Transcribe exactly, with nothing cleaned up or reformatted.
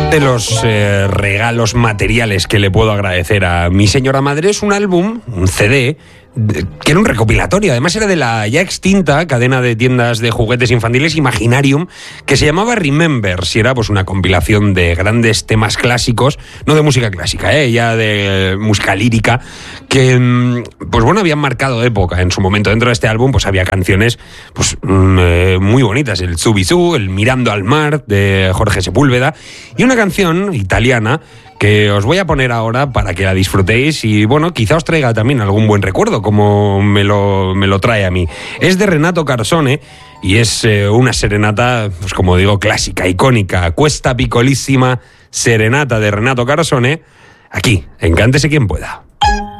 De los eh, regalos materiales que le puedo agradecer a mi señora madre es un álbum, un C D, que era un recopilatorio. Además era de la ya extinta cadena de tiendas de juguetes infantiles Imaginarium, que se llamaba Remember, si era pues una compilación de grandes temas clásicos, no de música clásica, ¿eh? ya de música lírica, que pues bueno, habían marcado época en su momento. Dentro de este álbum pues había canciones pues eh, muy bonitas, el Zubizú, el Mirando al Mar de Jorge Sepúlveda, y una canción italiana que os voy a poner ahora para que la disfrutéis y, bueno, quizá os traiga también algún buen recuerdo, como me lo, me lo trae a mí. Es de Renato Carosone y es eh, una serenata, pues como digo, clásica, icónica, Questa piccolissima serenata de Renato Carosone, aquí, en Cántese quien pueda.